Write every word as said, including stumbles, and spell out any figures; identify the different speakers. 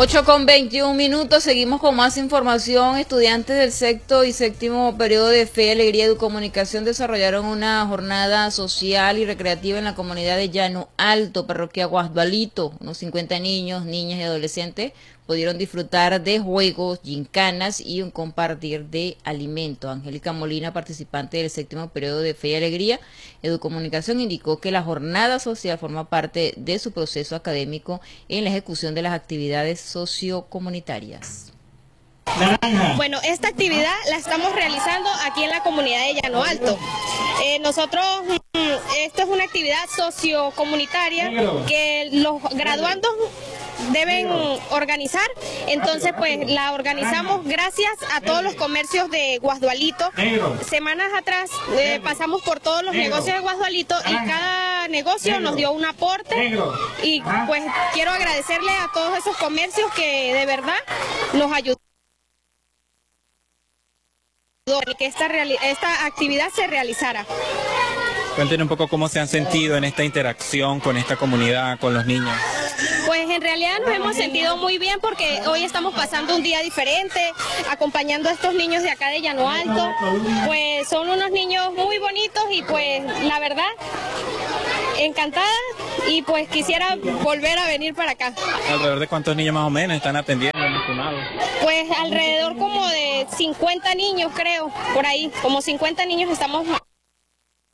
Speaker 1: ocho con veintiún minutos, seguimos con más información. Estudiantes del sexto y séptimo periodo de Fe, Alegría y Educomunicación desarrollaron una jornada social y recreativa en la comunidad de Llano Alto, parroquia Guasdualito. Unos cincuenta niños, niñas y adolescentes pudieron disfrutar de juegos, gincanas y un compartir de alimentos. Angélica Molina, participante del séptimo periodo de Fe y Alegría Educomunicación, indicó que la jornada social forma parte de su proceso académico en la ejecución de las actividades sociocomunitarias.
Speaker 2: Bueno, esta actividad la estamos realizando aquí en la comunidad de Llano Alto. Eh, nosotros, esto es una actividad sociocomunitaria que los graduandos deben organizar, entonces pues la organizamos gracias a todos los comercios de Guasdualito. Semanas atrás eh, pasamos por todos los negocios de Guasdualito y cada negocio nos dio un aporte y pues quiero agradecerle a todos esos comercios que de verdad nos ayudaron que esta, esta actividad se realizara.
Speaker 3: Cuéntenos un poco cómo se han sentido en esta interacción con esta comunidad, con los niños.
Speaker 2: Pues en realidad nos hemos sentido muy bien porque hoy estamos pasando un día diferente, acompañando a estos niños de acá de Llano Alto. Pues son unos niños muy bonitos y pues la verdad, encantada y pues quisiera volver a venir para acá.
Speaker 3: ¿Alrededor de cuántos niños más o menos están atendiendo?
Speaker 2: Pues alrededor como de cincuenta niños creo, por ahí, como cincuenta niños estamos